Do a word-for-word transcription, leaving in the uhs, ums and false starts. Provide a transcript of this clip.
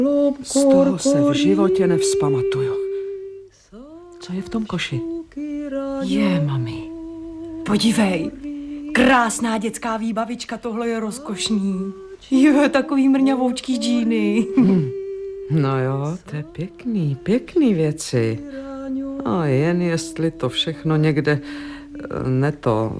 Z toho se v životě nevzpamatuju. Co je v tom koši? Je, mami. Podívej. Krásná dětská výbavička, tohle je rozkošný. Je, takový mrňavoučký džíny. Hmm. No jo, to je pěkný, pěkný věci. A jen jestli to všechno někde ne to